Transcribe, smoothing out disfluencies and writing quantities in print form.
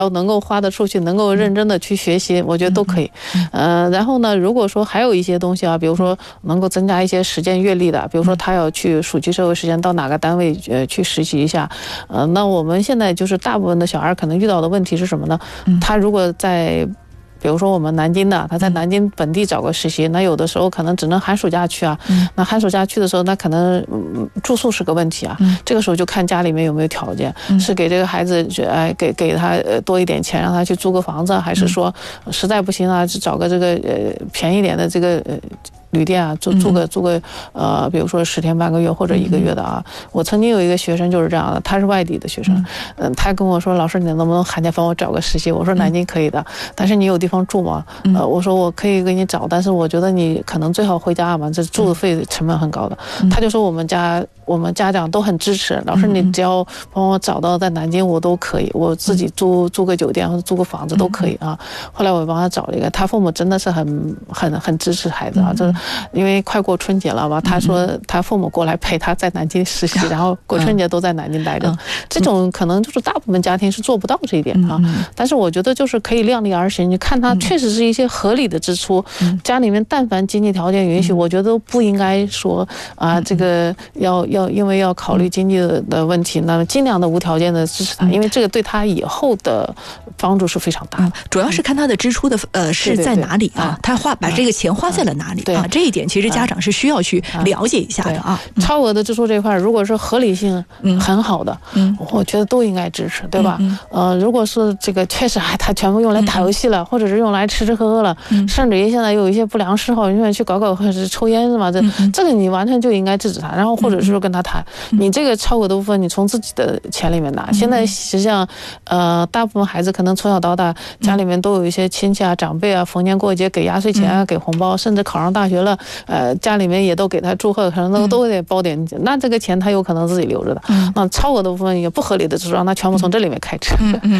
能够花得出去，能够认真的去学习，我觉得都可以。然后呢，如果说还有一些东西啊，比如说能够增加一些实践阅历的，比如说他要去暑期社会实践到哪个单位去实习一下，那我们现在就是大部分的小孩可能遇到的问题是什么呢？他如果在比如说我们南京的，他在南京本地找个实习，那有的时候可能只能寒暑假去啊。那寒暑假去的时候，那可能住宿是个问题啊。这个时候就看家里面有没有条件，是给这个孩子给他多一点钱，让他去租个房子，还是说实在不行啊，找个这个便宜点的这个旅店啊，租个比如说10天半个月或者1个月的啊。我曾经有一个学生就是这样的，他是外地的学生，他跟我说，老师你能不能寒假帮我找个实习？我说南京可以的，但是你有地方住吗？我说我可以给你找，但是我觉得你可能最好回家嘛，这住费成本很高的。他就说我们家长都很支持，老师你只要帮我找到在南京我都可以，我自己租个酒店或者租个房子都可以啊。后来我帮他找了一个，他父母真的是很支持孩子啊，就是因为快过春节了吧，他说他父母过来陪他在南京实习，然后过春节都在南京待着。这种可能就是大部分家庭是做不到这一点啊。但是我觉得就是可以量力而行，你看他确实是一些合理的支出，家里面但凡经济条件允许，我觉得都不应该说啊这个要因为要考虑经济的问题，那尽量的无条件的支持他，因为这个对他以后的帮助是非常大的。 主要是看他的支出的是在哪里啊？他把这个钱花在了哪里啊？这一点其实家长是需要去了解一下的啊。 超额的支出这一块，如果是合理性很好的，我觉得都应该支持，对吧？如果是这个确实他全部用来打游戏了，或者是用来吃吃喝喝了，甚至于现在有一些不良嗜好，因为去搞或者是抽烟是吗？这个你完全就应该制止他，然后或者是跟他谈，你这个超额的部分你从自己的钱里面拿。现在实际上大部分孩子可能从小到大家里面都有一些亲戚啊长辈啊，逢年过节给压岁钱啊，给红包，甚至考上大学了家里面也都给他祝贺，可能都得包点，那这个钱他有可能自己留着的。那超额的部分也不合理的支出，让他全部从这里面开支。